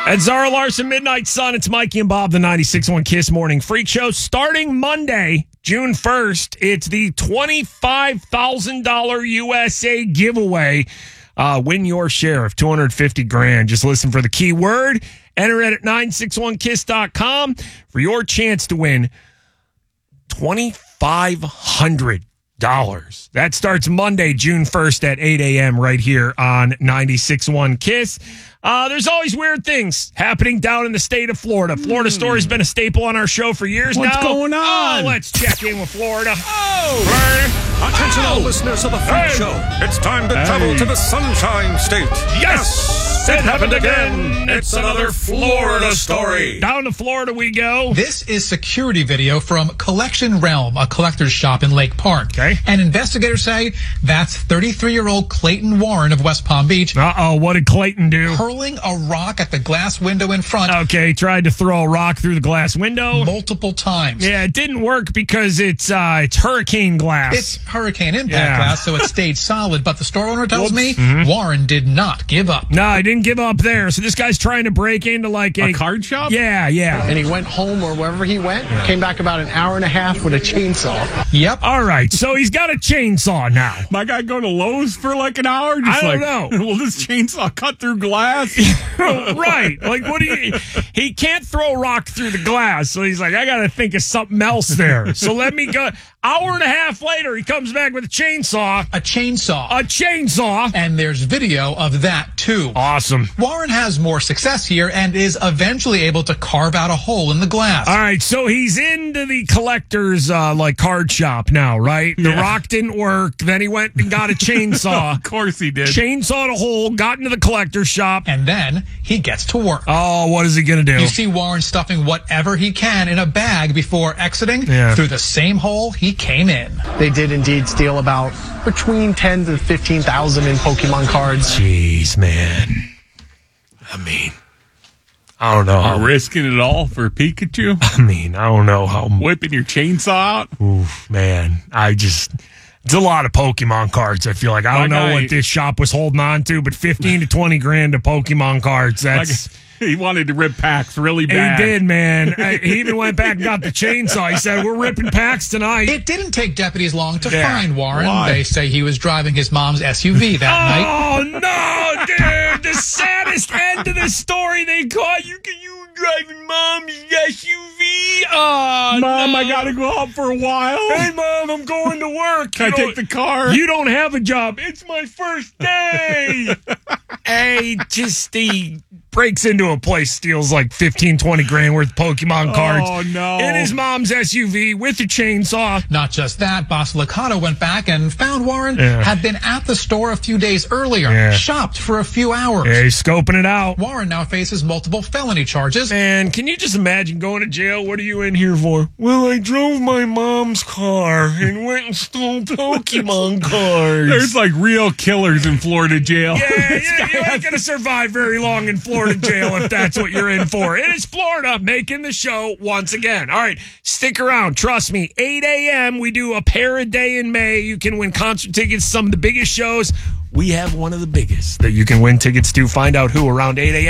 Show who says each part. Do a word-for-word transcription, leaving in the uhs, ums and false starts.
Speaker 1: At Zara Larson Midnight Sun, it's Mikey and Bob, the ninety-six point one Kiss Morning Freak Show. Starting Monday, June first, it's the twenty-five thousand dollars U S A giveaway. Uh, win your share of two hundred fifty grand. Just listen for the keyword. Enter it at nine six one kiss dot com for your chance to win twenty-five hundred dollars. That starts Monday, June first at eight a.m. right here on ninety-six point one Kiss. Uh, there's always weird things happening down in the state of Florida. Florida Story's been a staple on our show for years
Speaker 2: What's
Speaker 1: now.
Speaker 2: What's going on?
Speaker 1: Oh, let's check in with Florida.
Speaker 2: Oh!
Speaker 1: Florida.
Speaker 3: Attention
Speaker 1: oh.
Speaker 3: all listeners of the Freak
Speaker 1: hey.
Speaker 3: Show. It's time to
Speaker 2: hey.
Speaker 3: travel to the Sunshine State.
Speaker 1: Yes! It happened again. It's another Florida story. Down to Florida we go.
Speaker 4: This is security video from Collection Realm, a collector's shop in Lake Park.
Speaker 1: Okay.
Speaker 4: And investigators say that's thirty-three-year-old Clayton Warren of West Palm Beach.
Speaker 1: Uh-oh, what did Clayton do?
Speaker 4: Hurling a rock at the glass window in front.
Speaker 1: Okay, tried to throw a rock through the glass window.
Speaker 4: Multiple times.
Speaker 1: Yeah, it didn't work because it's uh, it's hurricane glass.
Speaker 4: It's hurricane impact
Speaker 1: Yeah.
Speaker 4: glass, so it stayed solid. But the store owner tells
Speaker 1: Whoops.
Speaker 4: me
Speaker 1: Mhm.
Speaker 4: Warren did not give up.
Speaker 1: No, I didn't give up there. So this guy's trying to break into like a,
Speaker 2: A card shop?
Speaker 1: Yeah, yeah.
Speaker 5: And he went home or wherever he went, came back about an hour and a half with a chainsaw.
Speaker 4: Yep.
Speaker 1: All right, so he's got a chainsaw now.
Speaker 2: My guy go to Lowe's for like an hour? Just
Speaker 1: I don't
Speaker 2: like,
Speaker 1: know.
Speaker 2: Will this chainsaw cut through glass?
Speaker 1: Right. Like, what do you... He can't throw a rock through the glass, so he's like, I got to think of something else there. So let me go... Hour and a half later, he comes back with a chainsaw.
Speaker 4: A chainsaw.
Speaker 1: A chainsaw.
Speaker 4: And there's video of that, too.
Speaker 1: Awesome.
Speaker 4: Warren has more success here and is eventually able to carve out a hole in the glass.
Speaker 1: All right, so he's into the collector's, uh, like, card shop now, right? The
Speaker 2: Yeah.
Speaker 1: rock didn't work. Then he went and got a chainsaw.
Speaker 2: Of course he did.
Speaker 1: Chainsawed a hole, got into the collector's shop.
Speaker 4: And then he gets to work.
Speaker 1: Oh, what is he going to do?
Speaker 4: You see Warren stuffing whatever he can in a bag before exiting
Speaker 1: Yeah.
Speaker 4: through the same hole he came in.
Speaker 5: They did indeed steal about between ten to fifteen thousand in Pokemon cards.
Speaker 1: Jeez, man. I mean, I don't know how...
Speaker 2: Risking it all for Pikachu?
Speaker 1: I mean, I don't know how...
Speaker 2: Whipping your chainsaw out?
Speaker 1: Oof, man. I just... It's a lot of Pokemon cards, I feel like. I don't
Speaker 2: My
Speaker 1: know
Speaker 2: guy-
Speaker 1: what this shop was holding on to, but fifteen to twenty grand of Pokemon cards, that's...
Speaker 2: Like, he wanted to rip packs really bad.
Speaker 1: He did, man. I- He even went back and got the chainsaw. He said, we're ripping packs tonight.
Speaker 4: It didn't take deputies long to
Speaker 1: Yeah.
Speaker 4: find Warren.
Speaker 2: Why?
Speaker 4: They say he was driving his mom's S U V that night.
Speaker 1: Oh, no, dude. The saddest end to the story. They caught you. You driving mom's S U V. Oh,
Speaker 2: Mom,
Speaker 1: no.
Speaker 2: I gotta go out for a while.
Speaker 1: Hey, Mom, I'm going to work.
Speaker 2: Can I
Speaker 1: You
Speaker 2: take
Speaker 1: don't-
Speaker 2: the car?
Speaker 1: You don't have a job. It's my first day. Hey, just he breaks into a place, steals like fifteen, twenty grand worth of Pokemon cards.
Speaker 2: Oh, no.
Speaker 1: In his mom's S U V with a chainsaw.
Speaker 4: Not just that, Boss Licata went back and found Warren
Speaker 1: Yeah.
Speaker 4: had been at the store a few days earlier,
Speaker 1: Yeah.
Speaker 4: shopped for a few hours.
Speaker 1: Yeah, he's scoping it out.
Speaker 4: Warren now faces multiple felony charges.
Speaker 1: Man, can you just imagine going to jail? What are you in here for? Well, I drove my mom's car and went and stole Pokemon cards.
Speaker 2: There's like real killers in Florida jail.
Speaker 1: Yeah,
Speaker 2: This
Speaker 1: yeah,
Speaker 2: guy
Speaker 1: you
Speaker 2: has
Speaker 1: ain't going to survive very long in Florida jail if that's what you're in for. It is Florida making the show once again. All right, stick around. Trust me, eight a.m. we do a pair a day in May. You can win concert tickets, some of the biggest shows. We have one of the biggest that you can win tickets to. Find out who around eight a.m.